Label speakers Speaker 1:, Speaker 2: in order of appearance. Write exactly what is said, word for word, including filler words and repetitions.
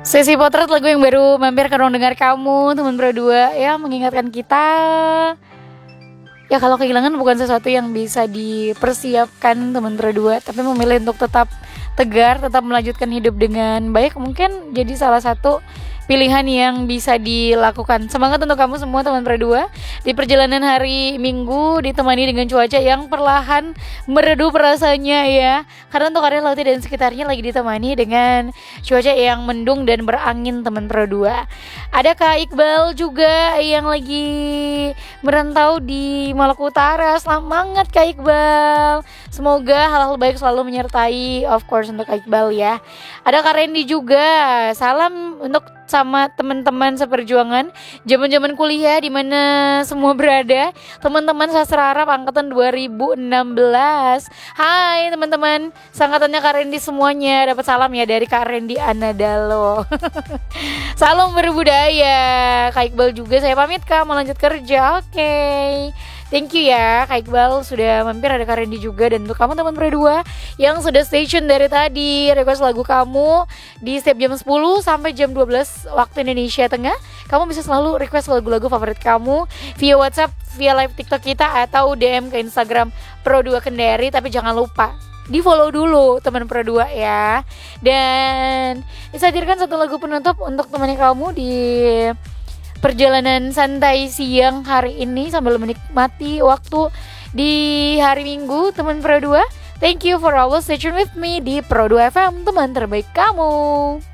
Speaker 1: Sesi potret lagu yang baru mampir ke ruang dengar kamu, teman Pro dua, ya mengingatkan kita ya kalau kehilangan bukan sesuatu yang bisa dipersiapkan teman Pro dua, tapi memilih untuk tetap tegar, tetap melanjutkan hidup dengan baik mungkin jadi salah satu pilihan yang bisa dilakukan. Semangat untuk kamu semua teman Pro dua di perjalanan hari Minggu, ditemani dengan cuaca yang perlahan meredup rasanya ya. Karena untuk area laut dan sekitarnya lagi ditemani dengan cuaca yang mendung dan berangin teman Pro dua. Ada Kak Iqbal juga yang lagi merantau di Maluku Utara. Selamat Kak Iqbal. Semoga hal-hal baik selalu menyertai, of course untuk Kak Iqbal ya. Ada Kak Randy juga. Salam untuk sama teman-teman seperjuangan zaman-zaman kuliah di mana semua berada, teman-teman sastra Arab angkatan dua ribu enam belas. Hai teman-teman, sangkatannya Kak Randy semuanya, dapat salam ya dari Kak Randy Anadalo. Salam berbudaya. Kak Iqbal juga saya pamit Kak, mau lanjut kerja. Oke. Okay. Thank you ya Kak Iqbal sudah mampir, ada Kak Randy juga. Dan untuk kamu teman Pro dua yang sudah stay tune dari tadi, request lagu kamu di setiap jam sepuluh sampai jam dua belas waktu Indonesia Tengah. Kamu bisa selalu request lagu-lagu favorit kamu via WhatsApp, via live TikTok kita, atau D M ke Instagram Pro dua Kendari. Tapi jangan lupa di follow dulu teman Pro dua ya. Dan bisa hadirkan satu lagu penutup untuk temannya kamu di perjalanan santai siang hari ini sambil menikmati waktu di hari Minggu teman Pro dua. Thank you for always stay tune with me di Pro dua F M, teman terbaik kamu.